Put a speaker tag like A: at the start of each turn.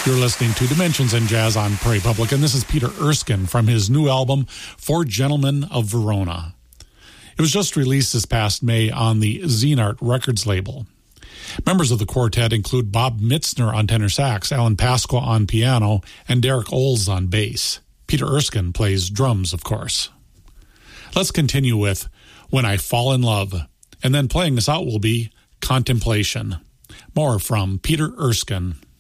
A: You're listening to Dimensions in Jazz on Prairie Public, and this is Peter Erskine from his new album, Four Gentlemen of Verona. It was just released this past May on the Xenart Records label. Members of the quartet include Bob Mitzner on tenor sax, Alan Pasqua on piano, and Derek Oles on bass. Peter Erskine plays drums, of course. Let's continue with When I Fall in Love, and then playing us out will be Contemplation. More from Peter Erskine.